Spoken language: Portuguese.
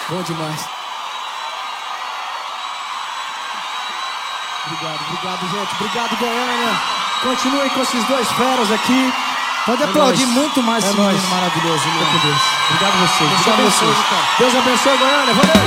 Bom demais. Obrigado, gente. Obrigado, Goiânia. Continuem com esses dois feras aqui. Pode aplaudir muito mais esse menino maravilhoso. Deus. Obrigado a vocês. Deus abençoe. Deus abençoe, Goiânia. Valeu.